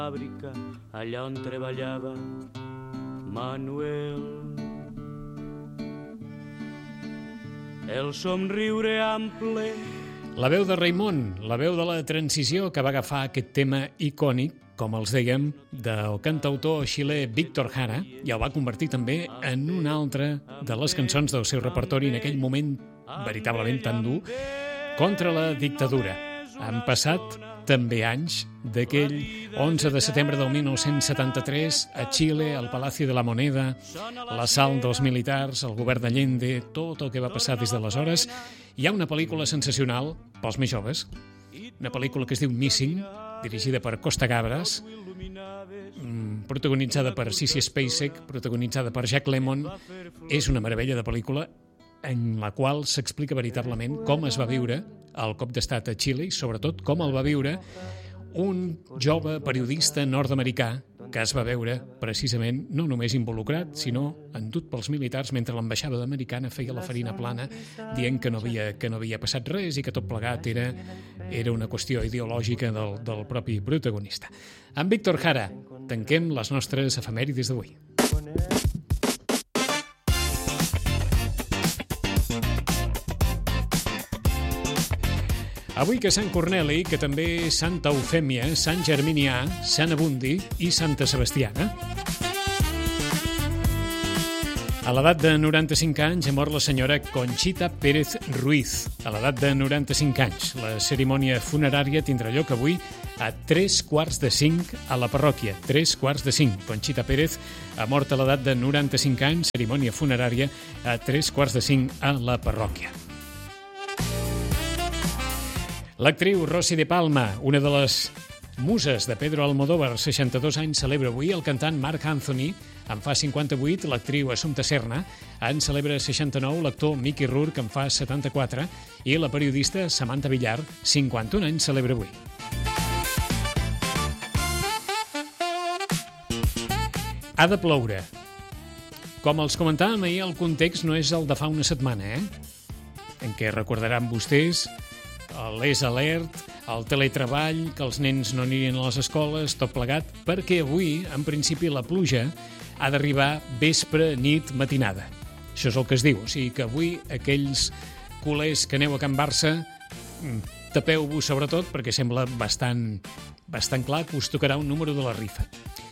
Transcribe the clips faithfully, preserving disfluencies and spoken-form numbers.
fàbrica allà on treballava Manuel. El somriure ample. La veu de Raimon, la veu de la transició que va agafar aquest tema icònic, com els dèiem, del cantautor xilè Víctor Jara, i el va convertir també en una altra de les cançons del seu repertori en aquell moment veritablement tan dur contra la dictadura. Han passat també anys d'aquell onze de setembre del mil nou-cents setanta-tres a Xile, al Palacio de la Moneda, l'assalt dels militars, el govern d'Allende, tot el que va passar des d'aleshores. Hi ha una pel·lícula sensacional pels més joves, una pel·lícula que es diu Missing, dirigida per Costa Gabras, protagonitzada per Sissy Spacek, protagonitzada per Jack Lemmon. És una meravella de pel·lícula en la qual s'explica veritablement com es va viure el cop d'estat a Xile i sobretot com el va viure un jove periodista nord-americà que es va veure precisament no només involucrat, sinó endut pels militars mentre l'ambaixada americana feia la farina plana dient que no havia, que no havia passat res i que tot plegat era, era una qüestió ideològica del, del propi protagonista. Amb Víctor Jara tanquem les nostres efemèrides d'avui. Avui que Sant Corneli, que també és Santa Eufèmia, Sant Germinià, Sant Abundi i Santa Sebastiana. A l'edat de noranta-cinc anys ha mort la senyora Conchita Pérez Ruiz. A l'edat de noranta-cinc anys. La cerimònia funerària tindrà lloc avui a tres quarts de cinc a la parròquia. Tres quarts de cinc. Conchita Pérez ha mort a l'edat de noranta-cinc anys. Cerimònia funerària a tres quarts de cinc a la parròquia. L'actriu Rosy de Palma, una de les muses de Pedro Almodóvar, seixanta-dos anys, celebra avui. El cantant Marc Anthony en fa cinquanta-vuit, l'actriu Assumpta Serna en celebra seixanta-nou, l'actor Mickey Rourke en fa setanta-quatre i la periodista Samantha Villar, cinquanta-un anys, celebra avui. Ha de ploure. Com els comentàvem ahir, el context no és el de fa una setmana, eh? En què recordaran vostès l'Es Alert, el teletreball, que els nens no anirien a les escoles, tot plegat, perquè avui, en principi, la pluja ha d'arribar vespre, nit, matinada. Això és el que es diu. O sigui que avui aquells culers que aneu a Can Barça, tapeu-vos sobretot, perquè sembla bastant, bastant clar que us tocarà un número de la rifa.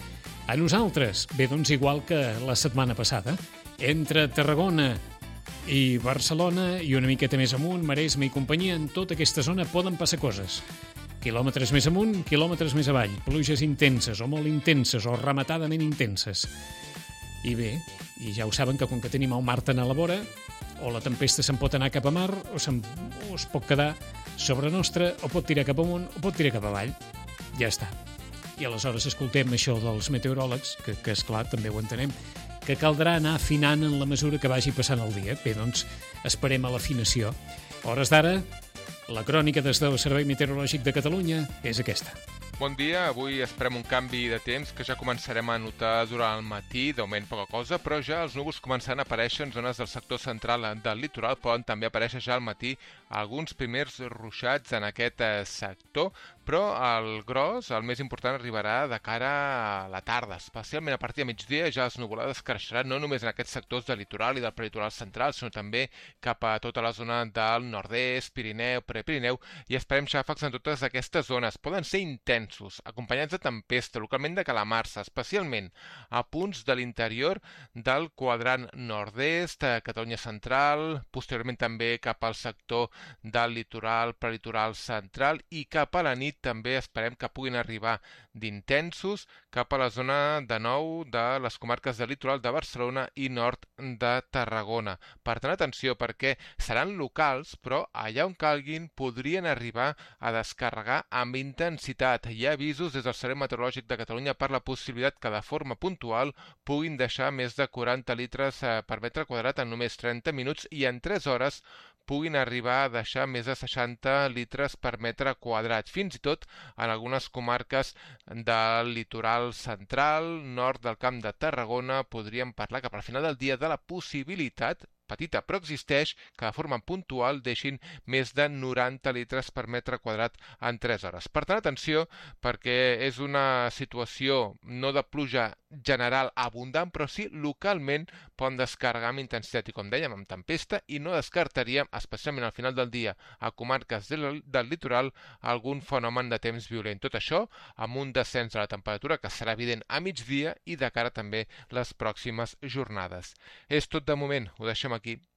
A nosaltres, bé, doncs igual que la setmana passada, entre Tarragona i Barcelona i una miqueta més amunt, Maresme i companyia, en tota aquesta zona poden passar coses. Quilòmetres més amunt, quilòmetres més avall, pluges intenses o molt intenses o rematadament intenses. I bé, i ja ho saben que com que tenim el mar tan a la vora, o la tempesta se'n pot anar cap a mar o, o es pot quedar sobre nostra, o pot tirar cap amunt o pot tirar cap avall. Ja està. I aleshores escoltem això dels meteoròlegs, que, que esclar, també ho entenem, que caldrà anar afinant en la mesura que vagi passant el dia. Bé, doncs, esperem a l'afinació. A hores d'ara, la crònica des del Servei Meteorològic de Catalunya és aquesta. Bon dia, avui esperem un canvi de temps que ja començarem a notar durant el matí, d'augment poca cosa, però ja els núvols començaran a aparèixer en zones del sector central del litoral, poden també aparèixer ja al matí alguns primers ruixats en aquest sector, però el gros, el més important, arribarà de cara a la tarda, especialment a partir de migdia ja les nuvolades creixeran no només en aquests sectors del litoral i del prelitoral central, sinó també cap a tota la zona del nord-est, Pirineu, Prepirineu, i esperem xàfecs en totes aquestes zones. Poden ser intensos, acompanyats de tempesta, localment de calamarsa, especialment a punts de l'interior del quadrant nord-est, Catalunya central, posteriorment també cap al sector del litoral, prelitoral central, i cap a la nit també esperem que puguin arribar d'intensos cap a la zona de nou de les comarques del litoral de Barcelona i nord de Tarragona. Per tant, atenció, perquè seran locals, però allà on calguin podrien arribar a descarregar amb intensitat. Hi ha avisos des del Servei Meteorològic de Catalunya per la possibilitat que de forma puntual puguin deixar més de quaranta litres per metre quadrat en només trenta minuts i en tres hores puguin arribar a deixar més de seixanta litres per metre quadrat. Fins i tot en algunes comarques del litoral central, nord del Camp de Tarragona, podríem parlar cap al final del dia de la possibilitat petita però existeix, que de forma puntual deixin més de noranta litres per metre quadrat en tres hores. Per tant, atenció, perquè és una situació no de pluja general abundant, però sí localment poden descarregar amb intensitat i, com dèiem, amb tempesta, i no descartaríem, especialment al final del dia, a comarques del, del litoral, algun fenomen de temps violent. Tot això amb un descens de la temperatura que serà evident a migdia i de cara també les pròximes jornades. És tot de moment, ho deixem aquí.